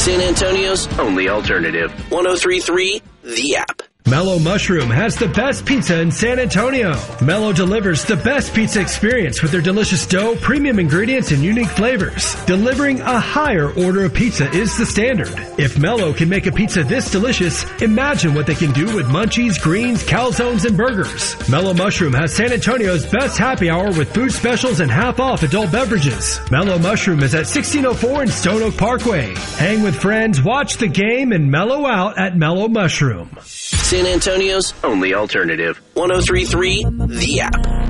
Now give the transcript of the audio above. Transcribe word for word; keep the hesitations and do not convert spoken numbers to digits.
San Antonio's only alternative. one oh three point three The App. Mellow Mushroom has the best pizza in San Antonio. Mellow delivers the best pizza experience with their delicious dough, premium ingredients, and unique flavors. Delivering a higher order of pizza is the standard. If Mellow can make a pizza this delicious, imagine what they can do with munchies, greens, calzones, and burgers. Mellow Mushroom has San Antonio's best happy hour with food specials and half-off adult beverages. Mellow Mushroom is at sixteen oh four in Stone Oak Parkway. Hang with friends, watch the game, and mellow out at Mellow Mushroom. San Antonio's only alternative. one oh three point three The App.